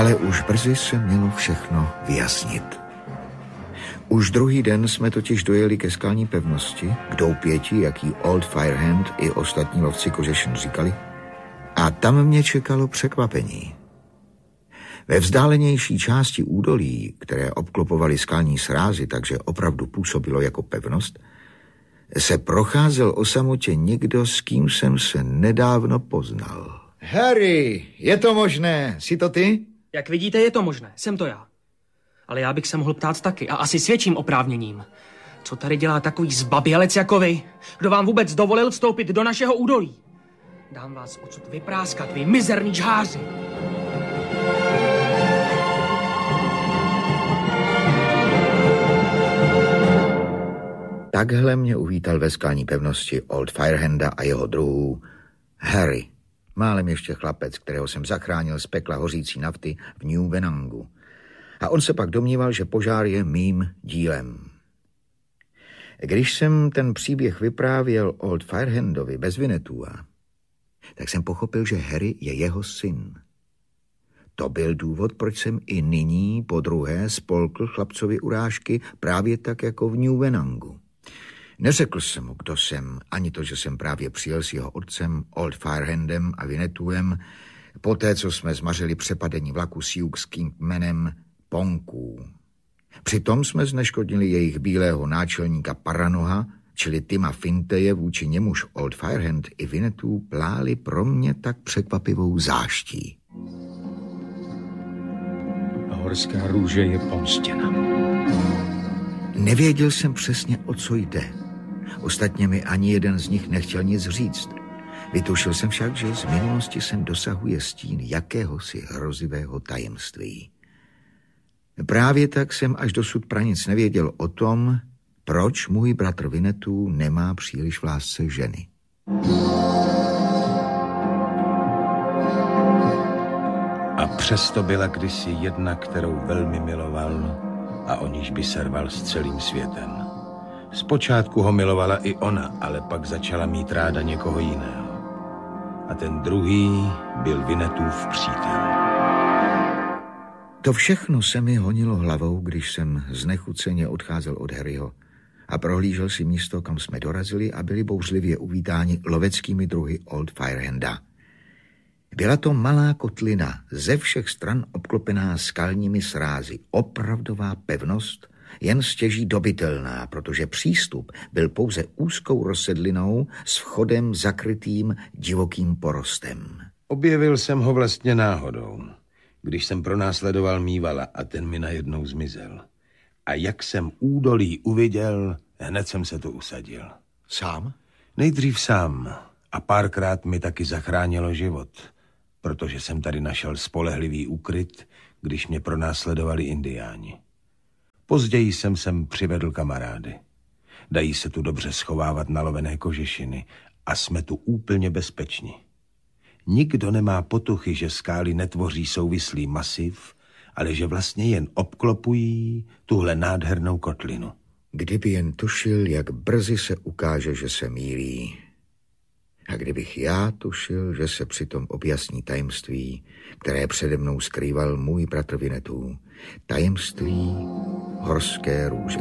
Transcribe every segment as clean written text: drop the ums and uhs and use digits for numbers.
Ale už brzy se mělo všechno vyjasnit. Už druhý den jsme totiž dojeli ke skalní pevnosti, k doupěti, jaký Old Firehand i ostatní lovci kožešin říkali, a tam mě čekalo překvapení. Ve vzdálenější části údolí, které obklopovaly skalní srázy, takže opravdu působilo jako pevnost, se procházel o samotě někdo, s kým jsem se nedávno poznal. Harry, je to možné? Jsi to ty? Jak vidíte, je to možné. Jsem to já. Ale já bych se mohl ptát taky a asi s větším oprávněním. Co tady dělá takový zbabělec jako vy? Kdo vám vůbec dovolil vstoupit do našeho údolí? Dám vás odsud vypráskat, vy mizerní žháři. Takhle mě uvítal ve skalní pevnosti Old Firehanda a jeho druhů Harry, málem ještě chlapec, kterého jsem zachránil z pekla hořící nafty v New Wenangu. A on se pak domníval, že požár je mým dílem. Když jsem ten příběh vyprávěl Old Firehandovi bez Winnetua, tak jsem pochopil, že Harry je jeho syn. To byl důvod, proč jsem i nyní podruhé spolkl chlapcovi urážky právě tak jako v New Wenangu. Neřekl jsem mu, kdo jsem, ani to, že jsem právě přijel s jeho otcem, Old Firehandem a Winnetuem, poté, co jsme zmařili přepadení vlaku siouxským kmenem Ponků. Přitom jsme zneškodnili jejich bílého náčelníka Paranoha, čili Tima Finteje, vůči němuž Old Firehand i Winnetou pláli pro mě tak překvapivou záští. Horská růže je pomstěna. Nevěděl jsem přesně, o co jde. Ostatně mi ani jeden z nich nechtěl nic říct. Vytušil jsem však, že z minulosti sem dosahuje stín jakéhosi hrozivého tajemství. Právě tak jsem až dosud pranic nevěděl o tom, proč můj bratr Winnetou nemá příliš v lásce ženy. A přesto byla kdysi jedna, kterou velmi miloval a o níž by se rval s celým světem. Zpočátku ho milovala i ona, ale pak začala mít ráda někoho jiného. A ten druhý byl Winnetův přítel. To všechno se mi honilo hlavou, když jsem znechuceně odcházel od Harryho a prohlížel si místo, kam jsme dorazili a byli bouřlivě uvítáni loveckými druhy Old Firehanda. Byla to malá kotlina, ze všech stran obklopená skalními srázy, opravdová pevnost, jen stěží dobytelná, protože přístup byl pouze úzkou rozsedlinou s vchodem zakrytým divokým porostem. Objevil jsem ho vlastně náhodou, když jsem pronásledoval Mývala a ten mi najednou zmizel. A jak jsem údolí uviděl, hned jsem se tu usadil. Sám? Nejdřív sám a párkrát mi taky zachránilo život, protože jsem tady našel spolehlivý úkryt, když mě pronásledovali indiáni. Později jsem sem přivedl kamarády. Dají se tu dobře schovávat nalovené kožešiny a jsme tu úplně bezpeční. Nikdo nemá potuchy, že skály netvoří souvislý masiv, ale že vlastně jen obklopují tuhle nádhernou kotlinu. Kdyby jen tušil, jak brzy se ukáže, že se mýlí. A kdybych já tušil, že se přitom objasní tajemství, které přede mnou skrýval můj bratr Winnetou. Tajemství horské růže.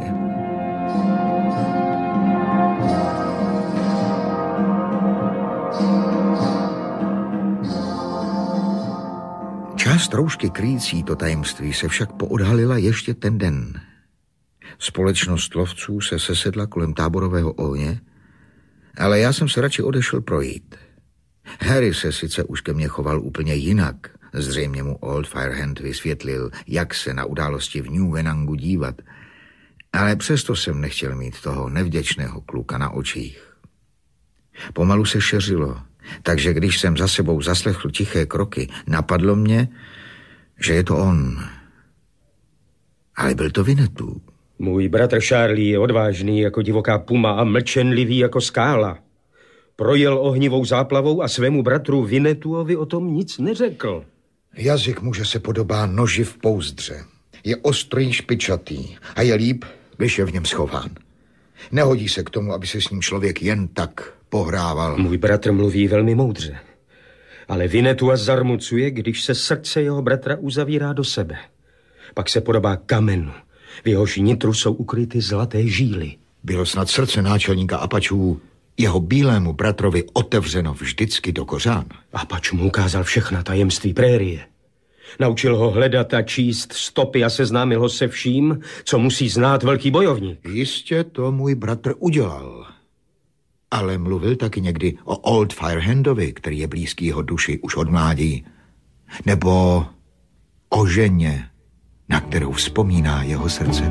Část roušky kryjící to tajemství se však poodhalila ještě ten den. Společnost lovců se sesedla kolem táborového ohně, ale já jsem se radši odešel projít. Harry se sice už ke mně choval úplně jinak. Zřejmě mu Old Firehand vysvětlil, jak se na události v New Wenangu dívat, ale přesto jsem nechtěl mít toho nevděčného kluka na očích. Pomalu se šeřilo, takže když jsem za sebou zaslechl tiché kroky, napadlo mě, že je to on. Ale byl to Winnetou. Můj bratr Charlie je odvážný jako divoká puma a mlčenlivý jako skála. Projel ohnivou záplavou a svému bratru Winnetoovi o tom nic neřekl. Jazyk muže se podobá noži v pouzdře. Je ostrý, špičatý a je líp, když je v něm schován. Nehodí se k tomu, aby se s ním člověk jen tak pohrával. Můj bratr mluví velmi moudře. Ale Vinetua zarmucuje, když se srdce jeho bratra uzavírá do sebe. Pak se podobá kamenu. V jehož nitru jsou ukryty zlaté žíly. Bylo snad srdce náčelníka Apačů jeho bílému bratrovi otevřeno vždycky do kořán. Apač mu ukázal všechna tajemství prérie. Naučil ho hledat a číst stopy a seznámil ho se vším, co musí znát velký bojovník. Jistě to můj bratr udělal. Ale mluvil taky někdy o Old Firehandovi, který je blízký jeho duši už od mládí. Nebo o ženě, na kterou vzpomíná jeho srdce.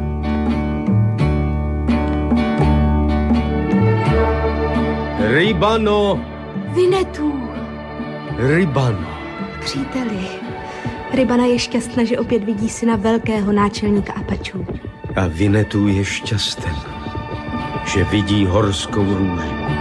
Rybano! Vinetu! Rybano! Příteli, Rybana je šťastná, že opět vidí syna velkého náčelníka Apačů. A Vinetu je šťasten, že vidí horskou růži.